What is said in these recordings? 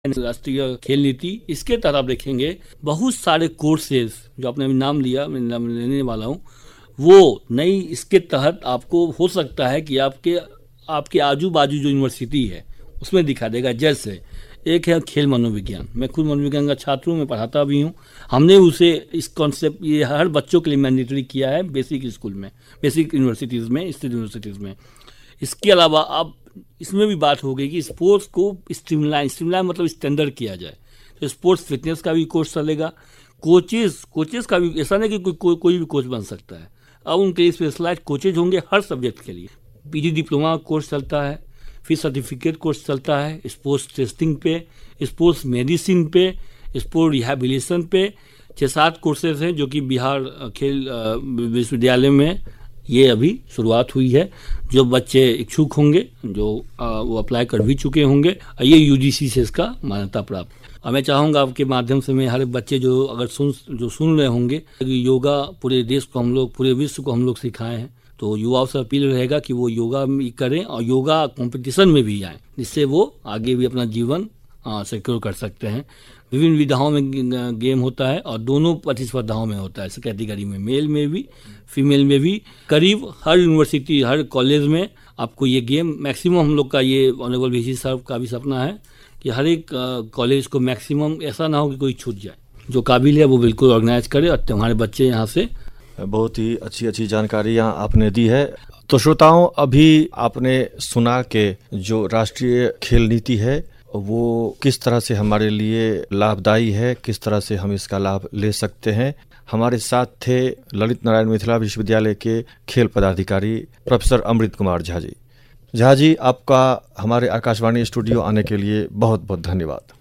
राष्ट्रीय खेल नीति, इसके तहत आप देखेंगे बहुत सारे कोर्सेज जो आपने अभी नाम लिया, मैं नाम लेने वाला हूँ, वो नई इसके तहत आपको हो सकता है कि आपके आजू बाजू जो यूनिवर्सिटी है उसमें दिखा देगा। जैसे एक है खेल मनोविज्ञान, मैं खुद मनोविज्ञान का छात्र हूँ, मैं पढ़ाता भी हूँ। हमने उसे इस कॉन्सेप्ट ये हर बच्चों के लिए मैंडेटरी किया है बेसिक स्कूल में, बेसिक यूनिवर्सिटीज़ में, स्टेट यूनिवर्सिटीज़ में। इसके अलावा अब इसमें भी बात हो गई कि स्पोर्ट्स को स्ट्रीमलाइन मतलब स्टैंडर्ड किया जाए। तो स्पोर्ट्स फिटनेस का भी कोर्स चलेगा, कोचेस का भी, ऐसा नहीं कि कोई भी कोच बन सकता है। अब उनके लिए स्पेशलाइज कोचेज होंगे हर सब्जेक्ट के लिए। पीजी डिप्लोमा कोर्स चलता है, फिर सर्टिफिकेट कोर्स चलता है स्पोर्ट्स टेस्टिंग पे, स्पोर्ट्स मेडिसिन पे, स्पोर्ट रिहेबिलिटेशन पे। 6-7 कोर्सेज हैं जो कि बिहार खेल विश्वविद्यालय में ये अभी शुरुआत हुई है। जो बच्चे इच्छुक होंगे, जो वो अप्लाई कर भी चुके होंगे, ये यूजीसी से इसका मान्यता प्राप्त। और मैं चाहूँगा आपके माध्यम से मैं हर बच्चे जो अगर सुन रहे होंगे कि योगा पूरे देश को हम लोग, पूरे विश्व को हम लोग सिखाए हैं, तो युवाओं से अपील रहेगा कि वो योगा करें और योगा कंपटीशन में भी आए, जिससे वो आगे भी अपना जीवन सिक्योर कर सकते हैं। विभिन्न विधाओं में गेम होता है और दोनों प्रतिस्पर्धाओं में होता है, इस कैटेगरी में मेल में भी फीमेल में भी। करीब हर यूनिवर्सिटी, हर कॉलेज में आपको ये गेम मैक्सिमम, हम लोग का ये ऑनरेबल वीसी साहब का भी सपना है कि हर एक कॉलेज को मैक्सिमम ऐसा ना हो कि कोई छूट जाए। जो काबिल है वो बिल्कुल ऑर्गेनाइज करे और तुम्हारे बच्चे यहाँ से। बहुत ही अच्छी जानकारियाँ आपने दी है। तो श्रोताओं, अभी आपने सुना कि जो राष्ट्रीय खेल नीति है वो किस तरह से हमारे लिए लाभदायी है, किस तरह से हम इसका लाभ ले सकते हैं। हमारे साथ थे ललित नारायण मिथिला विश्वविद्यालय के खेल पदाधिकारी प्रोफेसर अमृत कुमार झा जी। झा जी, आपका हमारे आकाशवाणी स्टूडियो आने के लिए बहुत बहुत धन्यवाद।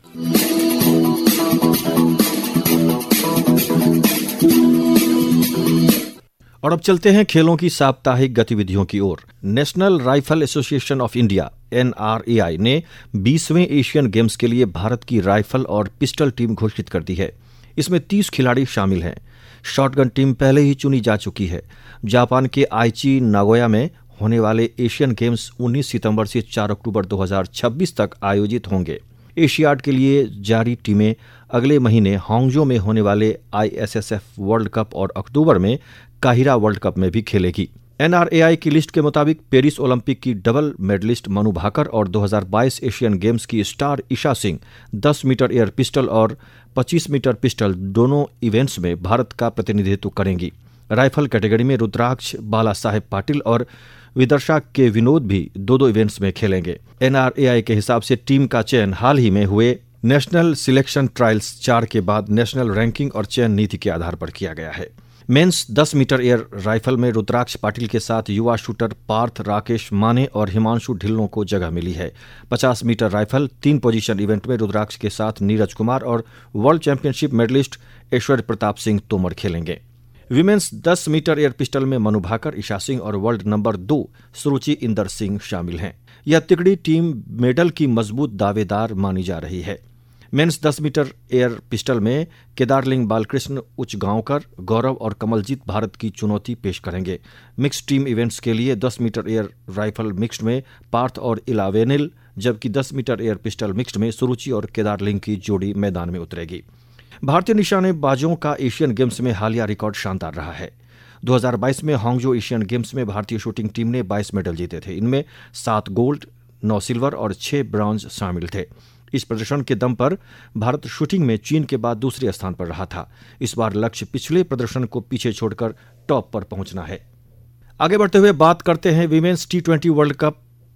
और अब चलते हैं खेलों की साप्ताहिक गतिविधियों की ओर। National rifle association of India NRAI ने 20वें एशियन गेम्स के लिए भारत की राइफल और पिस्टल टीम घोषित कर दी है। इसमें 30 खिलाड़ी शामिल हैं। शॉटगन टीम पहले ही चुनी जा चुकी है। जापान के आइची नागोया में होने वाले एशियन गेम्स 19 सितंबर से 4 अक्टूबर 2026 तक आयोजित होंगे। एशियाड के लिए जारी टीमें अगले महीने हांगजो में होने वाले ISSF वर्ल्ड कप और अक्टूबर में काहिरा वर्ल्ड कप में भी खेलेगी। NRAI की लिस्ट के मुताबिक पेरिस ओलंपिक की डबल मेडलिस्ट मनु भाकर और 2022 एशियन गेम्स की star Isha Singh 10 metre air pistol और 25 मीटर पिस्टल दोनों इवेंट्स में भारत का प्रतिनिधित्व करेंगी। राइफल कैटेगरी में रुद्राक्ष बाला साहेब पाटिल और विदर्शा के विनोद भी 2 इवेंट्स में खेलेंगे। NRAI के हिसाब से टीम का चयन हाल ही में हुए नेशनल सिलेक्शन ट्रायल्स 4 के बाद नेशनल रैंकिंग और चयन नीति के आधार पर किया गया है। मेंस 10 मीटर एयर राइफल में रुद्राक्ष पाटिल के साथ युवा शूटर पार्थ राकेश माने और हिमांशु ढिल्लों को जगह मिली है। 50 मीटर राइफल 3 पोजीशन इवेंट में रुद्राक्ष के साथ नीरज कुमार और वर्ल्ड चैंपियनशिप मेडलिस्ट ऐश्वर्य प्रताप सिंह तोमर खेलेंगे। विमेंस 10 मीटर एयर पिस्टल में मनु भाकर, ईशा सिंह और वर्ल्ड नंबर 2 सुरुचि इंदर सिंह शामिल हैं। यह तिकड़ी टीम मेडल की मजबूत दावेदार मानी जा रही है। मेंस 10 मीटर एयर पिस्टल में केदारलिंग बालकृष्ण उच्चगांवकर, गौरव और कमलजीत भारत की चुनौती पेश करेंगे। मिक्स्ड टीम इवेंट्स के लिए 10 मीटर एयर राइफल मिक्स्ड में पार्थ और इलावेनिल, जबकि 10 मीटर एयर पिस्टल मिक्स्ड में सुरुचि और केदारलिंग की जोड़ी मैदान में उतरेगी। भारतीय निशानेबाजों का एशियन गेम्स में हालिया रिकॉर्ड शानदार रहा है। 2022 में हांगजो एशियन गेम्स में भारतीय शूटिंग टीम ने 22 मेडल जीते थे। इनमें 7 गोल्ड, 9 सिल्वर और 6 ब्रॉन्ज शामिल थे। इस प्रदर्शन के दम पर भारत शूटिंग में चीन के बाद दूसरे स्थान पर रहा था। इस बार लक्ष्य पिछले प्रदर्शन को पीछे छोड़कर टॉप पर पहुंचना है। आगे बढ़ते हुए बात करते हैं विमेंस T20 वर्ल्ड कप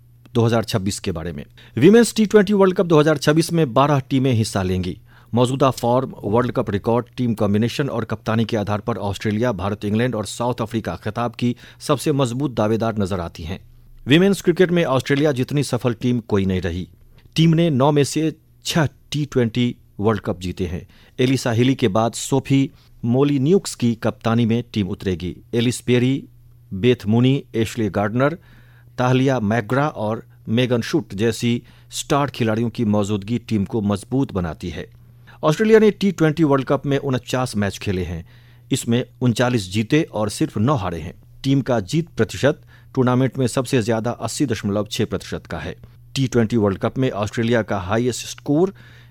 2026 के बारे में। विमेंस T20 वर्ल्ड कप 2026 में 12 टीमें हिस्सा लेंगी। मौजूदा form, world cup record, team combination और कप्तानी के आधार पर ऑस्ट्रेलिया, भारत, इंग्लैंड और साउथ अफ्रीका खिताब की सबसे मजबूत दावेदार नजर आती हैं। विमेंस क्रिकेट में ऑस्ट्रेलिया जितनी सफल टीम कोई नहीं रही। टीम ने 9 में से 6 T20 वर्ल्ड कप जीते हैं। एलिसा हिली के बाद सोफी मोलिन्यूक्स की कप्तानी में टीम उतरेगी। Ellyse Perry, Beth Mooney, Ashleigh Gardner, Tahlia McGrath और मेगन शूट जैसी स्टार खिलाड़ियों की मौजूदगी टीम को मजबूत बनाती है। ऑस्ट्रेलिया ने T20 वर्ल्ड कप में 49 मैच खेले हैं। इसमें 39 जीते और सिर्फ 9 हारे हैं। टीम का जीत प्रतिशत टूर्नामेंट में सबसे ज्यादा 80.6% का है। T20 वर्ल्ड कप में ऑस्ट्रेलिया का हाईएस्ट स्कोर